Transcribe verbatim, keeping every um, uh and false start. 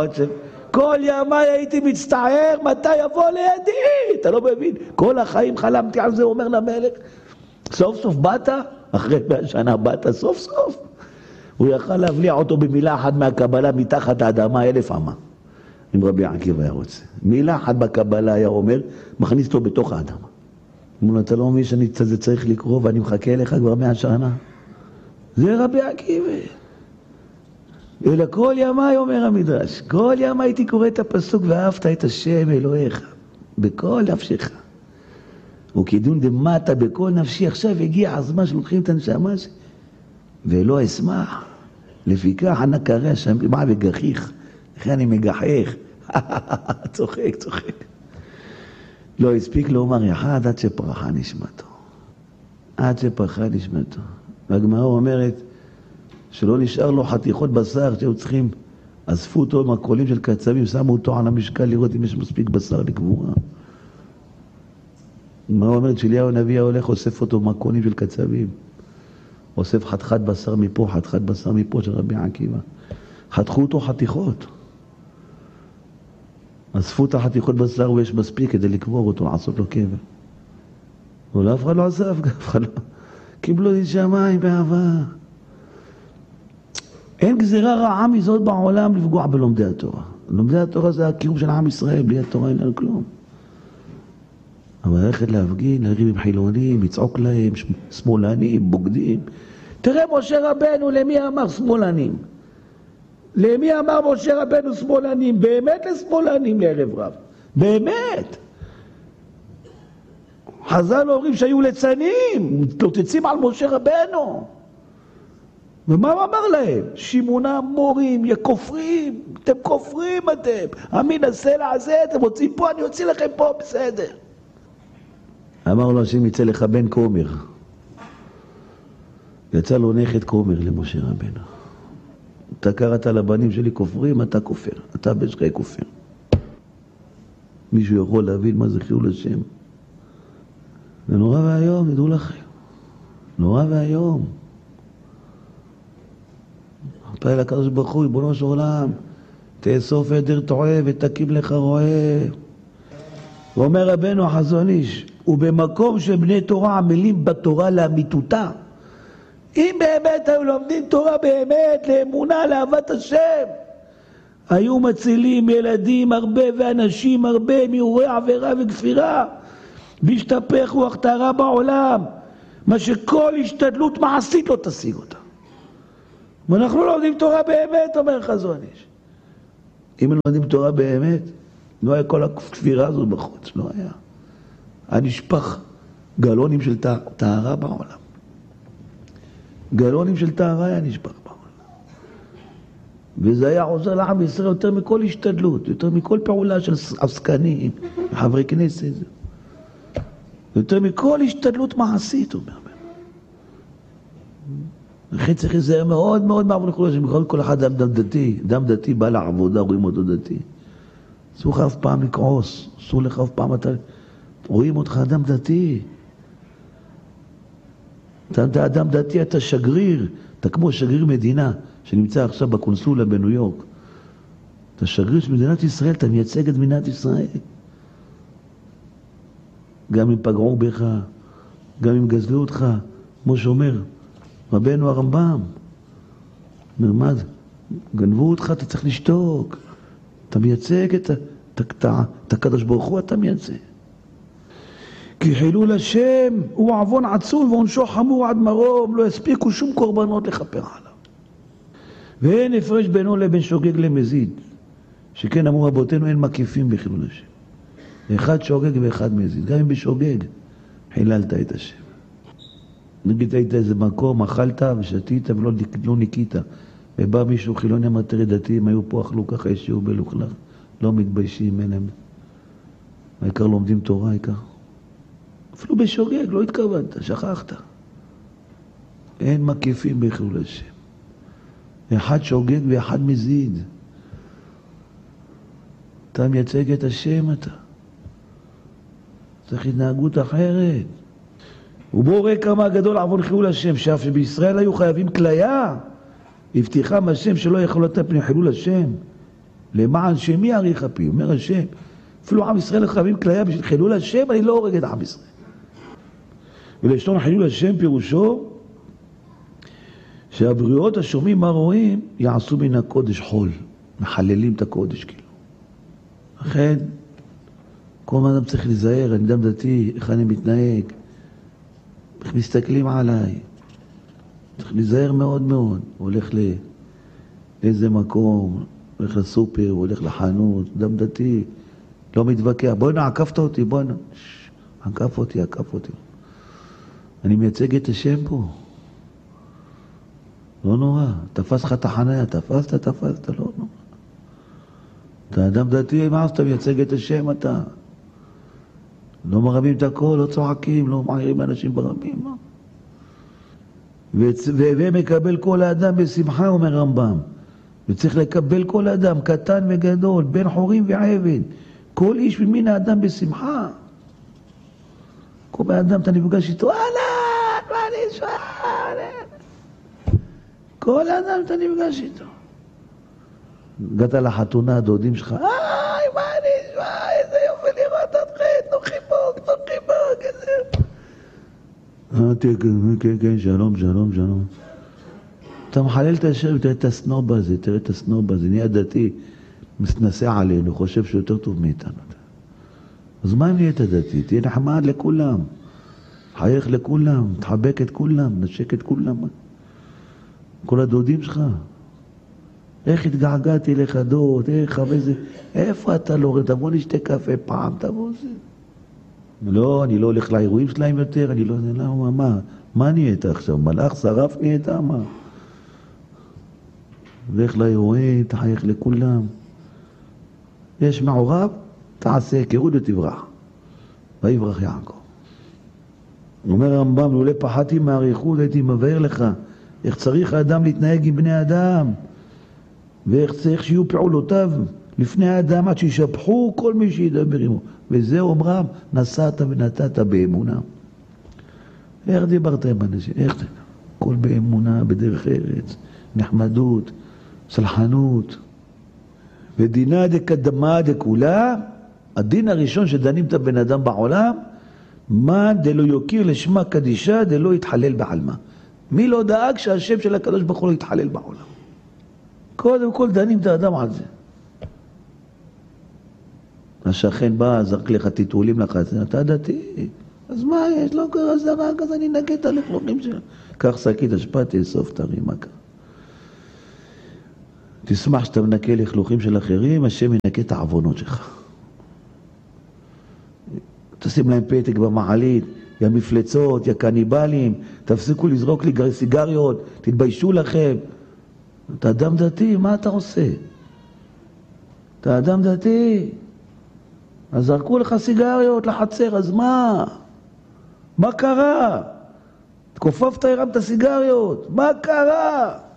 עוד שם. כל ימיי הייתי מצטער מתי יבוא לידי. אתה לא מבין? כל החיים חלמתי על זה, אומר למלך. סוף סוף באת, אחרי מאה שנה באת, סוף סוף. הוא יכל להבליע אותו במילה אחת מהקבלה מתחת האדמה אלף אמה. אם רבי עקיבא היה רוצה. מילה אחת בקבלה היה אומר, מכניס אותו בתוך האדמה. אמרו לו, אתה לא מבין שאני צריך לקרוא ואני מחכה לך כבר מאה שנה? זה רבי עקיבא. אלא כל ימיי, אומר המדרש, כל ימיי הייתי קורא את הפסוק ואהבת את השם אלוהיך בכל נפשך. וקידון דמטה בכל נפשי. עכשיו הגיע הזמן שלוקחים את הנשמה שלי ולא אשמח. לפיכך אנא קרא השם מה וגחיך. לכן אני מגחך. צוחק, צוחק. לא הספיק לומר אחד עד שפרחה נשמתו. עד שפרחה נשמתו. והגמרא אומרת שלא נשאר לו חתיכות בשר שהיו צריכים, אספו אותו מהקולים של קצבים, שמו אותו על המשקל לראות אם יש מספיק בשר לקבורה. הגמרא אומרת שאליהו הנביא הולך, אוסף אותו מהקולים של קצבים. אוסף חתיכת בשר מפה, חתיכת בשר מפה של רבי עקיבא. חתכו אותו חתיכות. אספו את החתיכות בשר ויש מספיק כדי לקבור אותו, לעשות לו קבר. אבל אף אחד לא אסף, אף אחד לא. קיבלו את שמיים באהבה. אין גזירה רעה מזאת בעולם לפגוע בלומדי התורה. לומדי התורה זה הקיום של עם ישראל, בלי התורה אין לנו כלום. אבל ללכת להפגין, לריב עם חילונים, לצעוק להם, שמאלנים, בוגדים. תראה משה רבנו למי אמר שמאלנים? למי אמר משה רבנו שמאלנים? באמת לשמאלנים לערב רב. באמת. חז"ל אומרים שהיו ליצנים, מתלוצצים על משה רבנו. ומה הוא אמר להם? שמונה מורים, יא כופרים, אתם כופרים אתם. אמין הסלע הזה, אתם רוצים פה, אני אוציא לכם פה, בסדר. אמר לו השם יצא לך בן כומר. יצא לו נכד כומר למשה רבנו. אתה קראת לבנים שלי כופרים, אתה כופר. אתה בן שלך כופר. מישהו יכול להבין מה זה חילול השם? זה נורא והיום, ידעו לכם. נורא והיום. פועל הקדוש ברוך הוא, ריבונו של עולם, תאסוף עדר טועה ותקים לך רועה. ואומר רבנו החזון איש, ובמקום שבני תורה עמלים בתורה לאמיתותה, אם באמת היו לומדים תורה באמת, לאמונה, לאהבת השם, היו מצילים ילדים הרבה ואנשים הרבה מאירועי עבירה וכפירה, והשתפך רוח טהרה בעולם, מה שכל השתדלות מעשית לא תשיג אותה. ואנחנו לא לומדים תורה באמת, אומר חזון איש. אם לא לומדים תורה באמת, לא היה כל הכפירה הזו בחוץ, לא היה. היה נשפך גלונים של טהרה בעולם. גלונים של טהרה היה נשפך בעולם. וזה היה עוזר לעם ישראל יותר מכל השתדלות, יותר מכל פעולה של עסקנים, חברי כנסת. יותר מכל השתדלות מעשית, אומר. לכן צריך להיזהר מאוד מאוד מעבוד חילול השם. בכל כל אחד אדם דתי, אדם דתי בא לעבודה, רואים אותו דתי. אסור לך אף פעם לכעוס, אסור לך אף פעם, אתה... רואים אותך אדם דתי. אתה אדם דתי, אתה שגריר, אתה כמו שגריר מדינה, שנמצא עכשיו בקונסוליה בניו יורק. אתה שגריר של מדינת ישראל, אתה מייצג את מדינת ישראל. גם אם פגעו בך, גם אם גזלו אותך, כמו שאומר, רבנו הרמב"ם, אומר, מה זה? גנבו אותך, אתה צריך לשתוק. אתה מייצג את, את, את הקדוש ברוך הוא, אתה מייצג. כי חילול השם הוא עוון עצום ועונשו חמור עד מרום, לא הספיקו שום קורבנות לכפר עליו. ואין הפרש בינו לבין שוגג למזיד, שכן אמרו רבותינו אין מקיפים בחילול השם. אחד שוגג ואחד מזיד, גם אם בשוגג חיללת את השם. נגיד היית איזה מקום, אכלת ושתית ולא לא ניקית, ובא מישהו חילוני אמר, תראי דתיים, היו פה אכלו ככה ישהו בלוכלך, לא מתביישים אליהם. העיקר לומדים תורה, העיקר. אפילו בשוגג, לא התכוונת, שכחת. אין מקיפים בחילול השם. אחד שוגג ואחד מזיד. אתה מייצג את השם, אתה. צריך התנהגות אחרת. ובואו ראה כמה גדול עוון חילול השם, שאף שבישראל היו חייבים כליה, הבטיחם השם שלא יכול לתת פני חילול השם. למען שמי יאריך אפי, אומר השם. אפילו עם ישראל חייבים כליה בשביל חילול השם, אני לא הורג את עם ישראל. ולשון חילול השם פירושו שהבריאות השומעים מה רואים יעשו מן הקודש חול, מחללים את הקודש כאילו. לכן כל אדם צריך להיזהר, אני אדם דתי, איך אני מתנהג, איך מסתכלים עליי. צריך להיזהר מאוד מאוד. הוא הולך לא... לאיזה מקום, הולך לסופר, הוא הולך לחנות, אדם דתי, לא מתווכח. בואי נה, עקפת אותי, בואי נה. עקף אותי, עקף אותי. אני מייצג את השם פה. לא נורא. תפס לך את החניה, תפסת, תפסת, לא נורא. אתה אדם דתי, מה אתה מייצג את השם אתה? לא מרמים את הכל, לא צוחקים, לא מעירים אנשים ברבים, לא. ומקבל כל האדם בשמחה, אומר רמב"ם. וצריך לקבל כל אדם, קטן וגדול, בן חורים ועבד. כל איש ממין האדם בשמחה. כל האדם אתה נפגש איתו, אהלן, מה נשמע? כל האדם אתה נפגש איתו. הגעת לחתונה, הדודים שלך, איי, מה נשמע? איזה יופי לראות אתכם, תנו חיבוק, תנו חיבוק, איזה... אה, כן, כן, שלום, שלום, שלום. אתה מחלל את השם, תראה את הסנוב הזה, תראה את הסנוב הזה, נהיה דתי, מתנסה עלינו, חושב שהוא יותר טוב מאיתנו. אז מה אם נהיית דתי? תהיה נחמד לכולם, חייך לכולם, תחבק את כולם, נשק את כולם. כל הדודים שלך. איך התגעגעתי לך דוד, איך, איזה... איפה אתה לא רואה? תבוא נשתה קפה פעם, תבוא זה. לא, אני לא הולך לאירועים שלהם יותר, אני לא יודע למה, מה? מה נהיית עכשיו? מלאך שרף נהיית, מה? הולך לאירועים, תחייך לכולם. יש מעורב, תעשה היכרות ותברח. ויברח יעקב. אומר הרמב"ם, לולא פחדתי מהאריכות, הייתי מבאר לך איך צריך האדם להתנהג עם בני האדם, ואיך צריך שיהיו פעולותיו לפני האדם עד שישבחו כל מי שידבר עמו. וזה אומרם, נסעת ונתת באמונה. איך דיברת עם אנשים? איך זה? כל באמונה, בדרך ארץ, נחמדות, סלחנות. ודינה דקדמה דכולה, הדין הראשון שדנים את הבן אדם בעולם, מה דלא יוקיר לשמה קדישה דלא יתחלל בעלמה. מי לא דאג שהשם של הקדוש ברוך הוא לא יתחלל בעולם? קודם כל דנים את האדם על זה. השכן בא, זרק לך טיטולים לחצר, אתה דתי, אז מה יש? לא קרה זרק, אז אני נגד את הלכלוכים שלה. קח שקית אשפה, תאסוף תרים, מה קרה? תשמח שאתה מנקה לכלוכים של אחרים, השם ינקה את העוונות שלך. תשים להם פתק במעלית, יא מפלצות, יא קניבלים, תפסיקו לזרוק לי סיגריות, תתביישו לכם. אתה אדם דתי, מה אתה עושה? אתה אדם דתי, אז זרקו לך סיגריות לחצר, אז מה? מה קרה? תכופפת הרמת סיגריות, מה קרה?